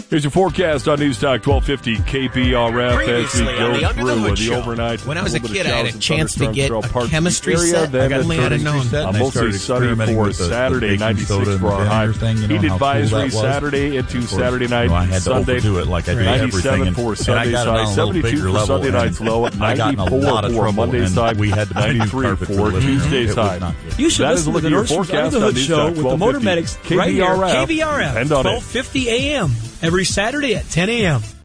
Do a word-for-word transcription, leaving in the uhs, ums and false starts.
Here's your forecast on News Talk twelve fifty K B R F as we Previously go on the Under the through Hood the show. overnight. When I was a little bit kid, of I had showers a and chance to thunderstorms get throughout a parts of the chemistry area. set. Then I at only had a thirty-three known. Uh, And they mostly started sunny experimenting for with the- the Saturday, baking ninety-six soda and for our the high. vinegar thing, you know, Heat and how cool advisory that was. Saturday into Of course, Saturday night. you know, I had to Sunday, overdo it like I do ninety-seven everything, for and- Sunday's and I got it on high, a little seventy-two bigger for level, Sunday and night's low, at I got in a lot ninety-four of for trouble, Monday's and high, we had to buy new ninety-three carpet for for the living room. Tuesday's It was high. not good. You should That is listen to looking the at your Nordstrom's Under forecast the on Hood News show Talk with the twelve Motor fifty Medics K B R F. right here, K B R F, And on it. twelve fifty A M every Saturday at ten A M